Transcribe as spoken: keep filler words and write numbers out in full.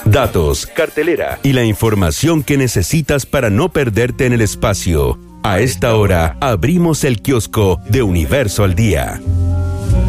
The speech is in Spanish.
Datos, cartelera y la información que necesitas para no perderte en el espacio. A esta hora abrimos el kiosco de Universo al Día.